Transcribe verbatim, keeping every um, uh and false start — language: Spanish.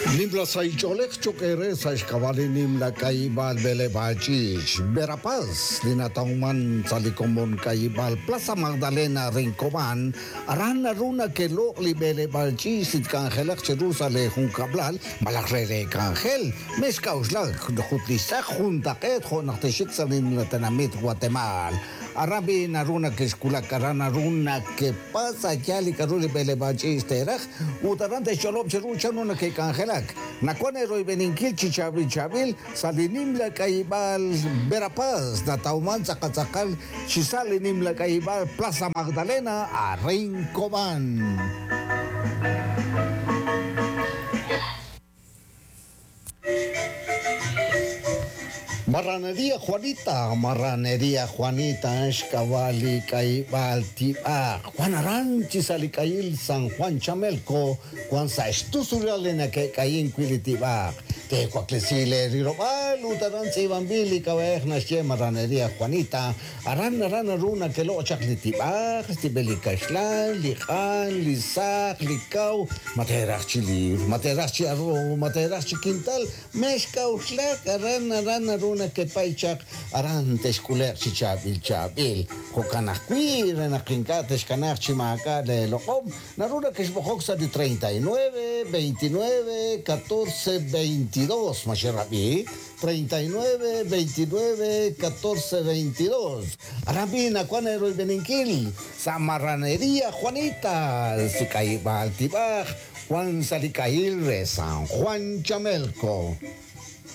Nimla saicholek chokere saishkavali nimla kaibal bele bachich. Berapaz dinatauman salikomon kaibal Plaza Magdalena Rincoman. Arana runa que lo libele bachich sit kangelak Jerusalem hun kablal malakrele kangel. Meskauslag jutlisak juntaket jonachteshik sanin latanamit Guatemala. Arabi naruna que skula karana runa que pasa yali karuli bele bachich terach. Utarante cholop cheruchanuna que kangelak. Nakone roy beninkil chichabil chabil salinim la kaibal Verapaz natauman zakazakal chisalinim la kaibal Plaza Magdalena a Rincoman. Marranería Juanita, Marranería Juanita, Escavali, Caibal, Tiba, Juan Aranchi, Salicail, San Juan Chamelco, Juan Saestusuralena, que Caín Quilitiba, Te Cuaclesile, Rirobal, Utaranzi, Bambili, Caberna, Marranería Juanita, Aran, Arana, Runa, que lo chaclitiba, Stibeli Caixlan, Lijan, Lizac, Licau, Materachi Lir, Materachi Arro, Materachi Quintal, Mescau, Slack, Aran, Arana, Runa, que paichak aran teskuler chichabil chabil jokanakwi renakinkates kanak chimaka de locom naruna que esbojoxa de treinta y nueve, veintinueve, catorce, veintidós macherabi treinta y nueve, veintinueve, catorce, veintidós arabina cuanero y beninkil Samarranería Juanita Sicaiba Altibaj Juan Salicail San Juan Chamelco.